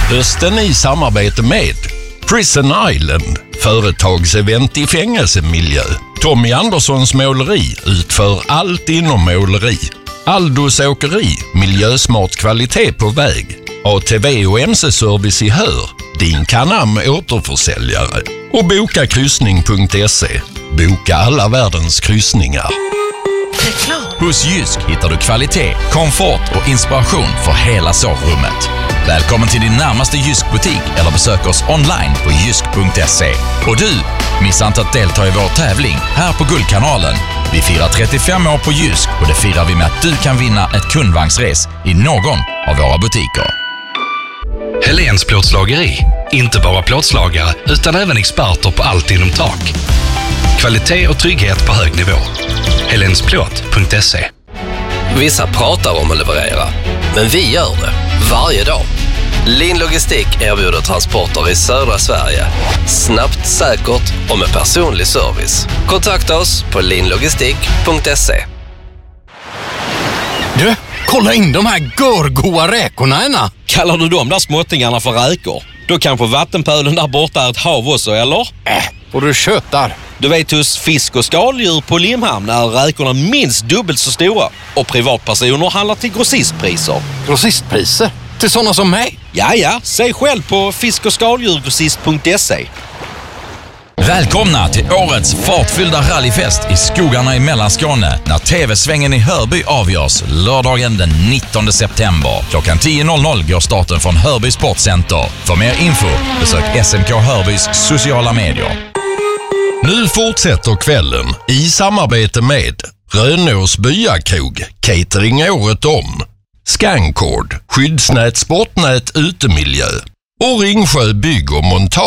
Hösten i samarbete med Prison Island, företagsevent i fängelsemiljö. Tommy Anderssons måleri utför allt inom måleri. Aldos åkeri, miljösmart kvalitet på väg. ATV och MC-service i Hör, din Canam återförsäljare. Och bokakryssning.se. Boka alla världens kryssningar. Hos Jysk hittar du kvalitet, komfort och inspiration för hela sovrummet. Välkommen till din närmaste Jysk-butik eller besök oss online på jysk.se. Och du, missa inte att delta i vår tävling här på Guldkanalen. Vi firar 35 år på Jysk och det firar vi med att du kan vinna ett kundvagnsres i någon av våra butiker. Helens plåtslageri. Inte bara plåtslagare utan även experter på allt inom tak. Kvalitet och trygghet på hög nivå. helensplåt.se. Vissa pratar om att leverera, men vi gör det varje dag. Lin Logistik erbjuder transporter i södra Sverige. Snabbt, säkert och med personlig service. Kontakta oss på linlogistik.se. Du, kolla in de här görgoa räkorna ena. Kallar du de där småttingarna för räkor? Då kanske vattenpölen där borta är ett hav också, eller? Och du tjötar. Du vet, hos fisk- och skaldjur på Limhamn är räkorna minst dubbelt så stora. Och privatpersoner handlar till grossistpriser. Grossistpriser? Till sådana som mig? Ja, säg själv på fisk- och skaldjurgrossist.se. Välkomna till årets fartfyllda rallyfest i skogarna i Mellanskåne när TV-svängen i Hörby avgörs lördagen den 19 september. Klockan 10.00 går starten från Hörby Sportcenter. För mer info besök SMK Hörbys sociala medier. Nu fortsätter kvällen i samarbete med Rönås Byakrog, catering året om. Scancord, skyddsnät, sportnät, utemiljö och Ringsjö bygg och montage.